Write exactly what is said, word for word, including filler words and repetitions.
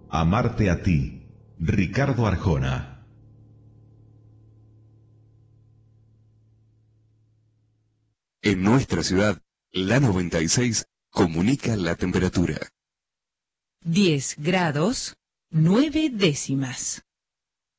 Amarte a ti, Ricardo Arjona. En nuestra ciudad, la noventa y seis comunica la temperatura. diez grados, nueve décimas.